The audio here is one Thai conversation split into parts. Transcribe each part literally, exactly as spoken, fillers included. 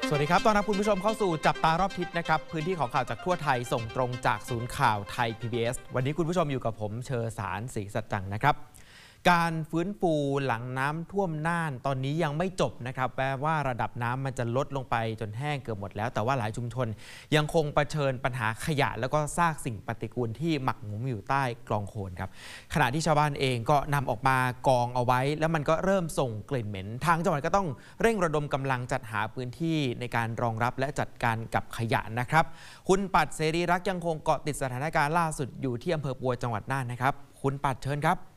สวัสดีครับต้อนรับคุณผู้ชมเข้าสู่จับตารอบทิศนะครับพื้นที่ของข่าวจากทั่วไทยส่งตรงจากศูนย์ข่าวไทย พี บี เอส วันนี้คุณผู้ชมอยู่กับผมเชอสารศรีสัจจังนะครับการฟื้นฟูหลังน้ำท่วมน่านตอนนี้ยังไม่จบนะครับแปลว่าระดับน้ำมันจะลดลงไปจนแห้งเกือบหมดแล้วแต่ว่าหลายชุมชนยังคงเผชิญปัญหาขยะแล้วก็ซากสิ่งปฏิกูลที่หมักหมมอยู่ใต้กลองโคลนครับขณะที่ชาวบ้านเองก็นำออกมากองเอาไว้แล้วมันก็เริ่มส่งกลิ่นเหม็นทางจังหวัดก็ต้องเร่งระดมกำลังจัดหาพื้นที่ในการรองรับและจัดการกับขยะนะครับคุณปัดเสรีรักษ์ยังคงเกาะติดสถานการณ์ล่าสุดอยู่ที่อำเภอปัวจังหวัดน่านนะครับคุณปัดเชิญครับ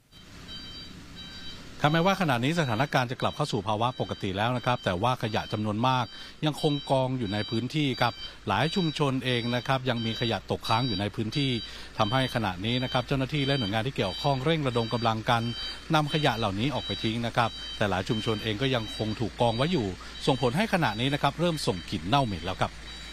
แม้ว่าขณะนี้สถานการณ์จะกลับเข้าสู่ภาวะปกติแล้วนะครับแต่ว่าขยะจำนวนมากยังคงกองอยู่ในพื้นที่ครับหลายชุมชนเองนะครับยังมีขยะตกค้างอยู่ในพื้นที่ทำให้ขณะนี้นะครับเจ้าหน้าที่และหน่วยงานที่เกี่ยวข้องเร่งระดมกำลังกันนำขยะเหล่านี้ออกไปทิ้งนะครับแต่หลายชุมชนเองก็ยังคงถูกกองไว้อยู่ส่งผลให้ขณะนี้นะครับเริ่มส่งกลิ่นเน่าเหม็นแล้วครับ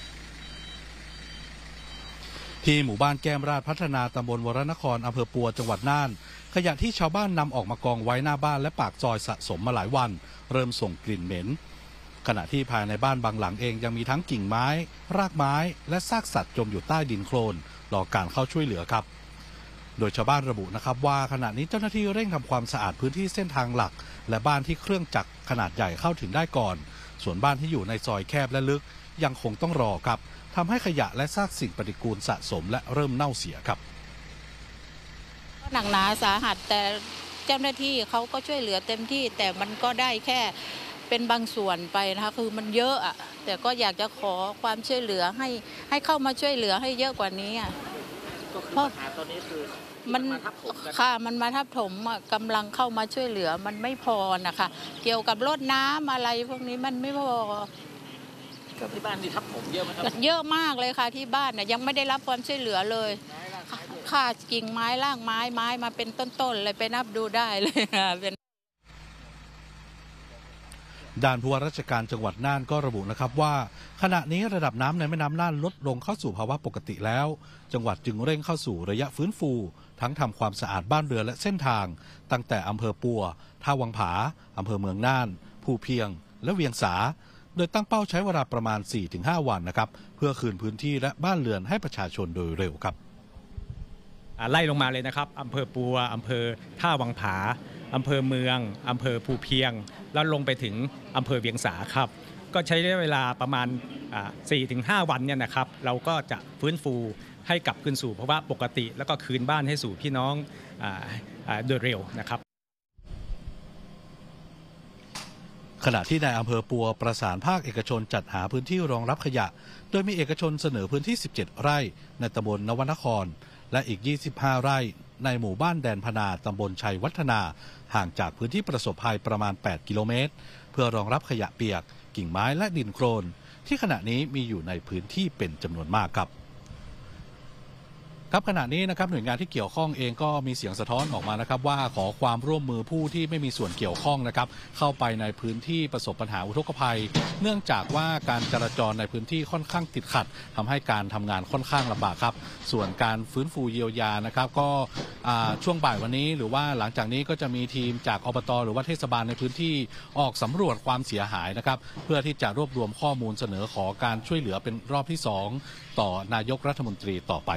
ที่หมู่บ้านแก้มราชพัฒนาตำบลวรนครอำเภอปัวจังหวัดน่านขยะที่ชาวบ้านนำออกมากองไว้หน้าบ้านและปากซอยสะสมมาหลายวันเริ่มส่งกลิ่นเหม็นขณะที่ภายในบ้านบางหลังเองยังมีทั้งกิ่งไม้รากไม้และซากสัตว์จมอยู่ใต้ดินโคลนรอการเข้าช่วยเหลือครับโดยชาวบ้านระบุนะครับว่าขณะนี้เจ้าหน้าที่เร่งทำความสะอาดพื้นที่เส้นทางหลักและบ้านที่เครื่องจักรขนาดใหญ่เข้าถึงได้ก่อนส่วนบ้านที่อยู่ในซอยแคบและลึกยังคงต้องรอครับทำให้ขยะและซากสิ่งปฏิกูลสะสมและเริ่มเน่าเสียครับหนักหนาสาหัสแต่เจ้าหน้าที่เขาก็ช่วยเหลือเต็มที่แต่มันก็ได้แค่เป็นบางส่วนไปนะคะคือมันเยอะอ่ะแต่ก็อยากจะขอความช่วยเหลือให้ให้เข้ามาช่วยเหลือให้เยอะกว่านี้อ่ะเพราะตอนนี้คือมันค่ะมันมาทับถมกำลังเข้ามาช่วยเหลือมันไม่พอนะคะเกี่ยวกับรถน้ำอะไรพวกนี้มันไม่พอที่บ้านนี่ทับถมเยอะไหมครับเยอะมากเลยค่ะที่บ้านน่ะยังไม่ได้รับความช่วยเหลือเลยค่ากิ่งไม้รากไม้ไม้มาเป็นต้นๆเลยไปนับดูได้เลยค่ะเป็นด้านผู้ว่าราชการจังหวัดน่านก็ระบุนะครับว่าขณะนี้ระดับน้ำในแม่น้ำน่านลดลงเข้าสู่ภาวะปกติแล้วจังหวัดจึงเร่งเข้าสู่ระยะฟื้นฟูทั้งทำความสะอาดบ้านเรือนและเส้นทางตั้งแต่อำเภอปัวท่าวังผาอำเภอเมืองน่านภูเพียงและเวียงสาโดยตั้งเป้าใช้เวลาประมาณ สี่ถึงห้า วันนะครับเพื่อคืนพื้นที่และบ้านเรือนให้ประชาชนโดยเร็วครับไล่ลงมาเลยนะครับอำเภอปัวอำเภอท่าวังผาอำเภอเมืองอำเภอภูเพียงแล้วลงไปถึงอำเภอเวียงสาครับก็ใช้ระยะเวลาประมาณ สี่ถึงห้า วันเนี่ยนะครับเราก็จะฟื้นฟูให้กลับคืนสู่ภาวะปกติแล้วก็คืนบ้านให้สู่พี่น้องโดยเร็วนะครับขณะที่ในอำเภอปัวประสานภาคเอกชนจัดหาพื้นที่รองรับขยะโดยมีเอกชนเสนอพื้นที่ สิบเจ็ด ไร่ในตำบลนวนครและอีก ยี่สิบห้า ไร่ในหมู่บ้านแดนพนาตำบลชัยวัฒนาห่างจากพื้นที่ประสบภัยประมาณ แปด กิโลเมตรเพื่อรองรับขยะเปียกกิ่งไม้และดินโคลนที่ขณะนี้มีอยู่ในพื้นที่เป็นจำนวนมากครับครับขณะนี้นะครับหน่วยงานที่เกี่ยวข้องเองก็มีเสียงสะท้อนออกมานะครับว่าขอความร่วมมือผู้ที่ไม่มีส่วนเกี่ยวข้องนะครับเข้าไปในพื้นที่ประสบปัญหาอุทกภัยเนื่องจากว่าการจราจรในพื้นที่ค่อนข้างติดขัดทำให้การทำงานค่อนข้างลำบากครับส่วนการฟื้นฟูเยียวยานะครับก็ช่วงบ่ายวันนี้หรือว่าหลังจากนี้ก็จะมีทีมจากอบต.หรือว่าเทศบาลในพื้นที่ออกสำรวจความเสียหายนะครับเพื่อที่จะรวบรวมข้อมูลเสนอขอการช่วยเหลือเป็นรอบที่สองต่อนายกรัฐมนตรีต่อไป